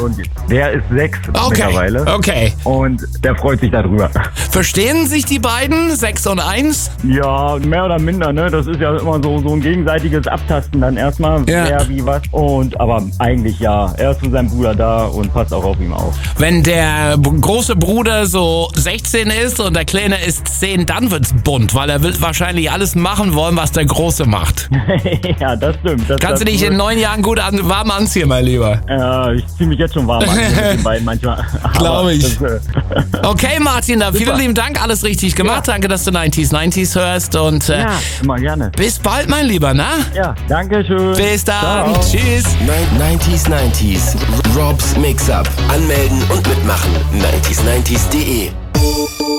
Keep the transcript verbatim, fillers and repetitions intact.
Und der ist sechs Okay, mittlerweile. okay. Und der freut sich darüber. Verstehen sich die beiden, sechs und eins? Ja, mehr oder minder, ne? Das ist ja immer so, so ein gegenseitiges Abtasten dann erstmal, Ja. wer wie was. Und aber eigentlich ja, er ist für seinen Bruder da und passt auch auf ihn auf. Wenn der b- große Bruder so sechzehn ist und der Kleine ist zehn, dann wird's bunt, weil er will wahrscheinlich alles machen wollen, was der Große macht. Ja, das stimmt. Das, Kannst du das dich in neun Jahren gut an, warm anziehen, mein Lieber? Äh, ich zieh mich jetzt schon warm an mit den beiden manchmal. Glaub ich. Das, äh, Okay, Martin, dann vielen Super. lieben Dank, alles richtig gemacht. Ja. Danke, dass du neunzig neunzig hörst und äh, ja, immer gerne. bis bald, mein Lieber, na? Ja, danke schön. Bis dann. Ciao. Tschüss. neunzig neunzig. Robs Mix-Up. Anmelden und mitmachen. neunzig neunzig punkt de